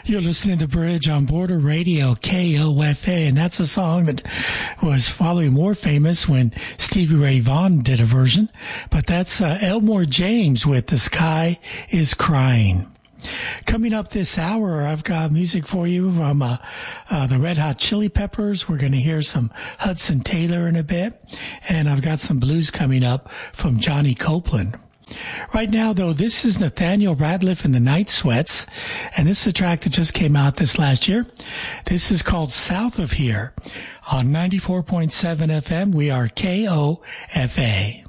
You're listening to The Bridge on Border Radio, KOFA, and that's a song that was probably more famous when Stevie Ray Vaughan did a version, but that's Elmore James with The Sky is Crying. Coming up this hour, I've got music for you from the Red Hot Chili Peppers. We're going to hear some Hudson Taylor in a bit, and I've got some blues coming up from Johnny Copeland. Right now, though, this is Nathaniel Rateliff and the Night Sweats, and this is a track that just came out this last year. This is called South of Here on 94.7 FM. We are KOFA.